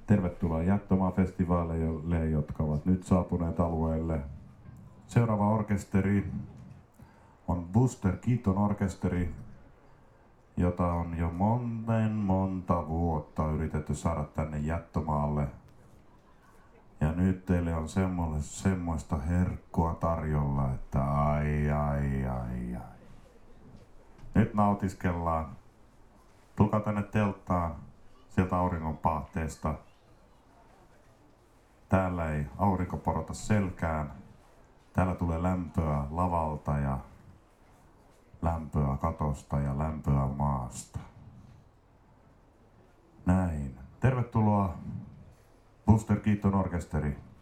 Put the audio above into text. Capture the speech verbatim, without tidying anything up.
Tervetuloa Jättömaa-festivaaleille, jotka ovat nyt saapuneet alueelle. Seuraava orkesteri on Buster Keaton orkesteri, jota on jo monen monta vuotta yritetty saada tänne Jättömaalle. Ja nyt teille on semmoista herkkua tarjolla, että ai ai ai ai. Nyt nautiskellaan. Tulkaa tänne telttaan sieltä auringon pahteesta. Täällä ei aurinko porota selkään. Täällä tulee lämpöä lavalta ja lämpöä katosta ja lämpöä maasta. Näin. Tervetuloa Buster Keaton orkesteri.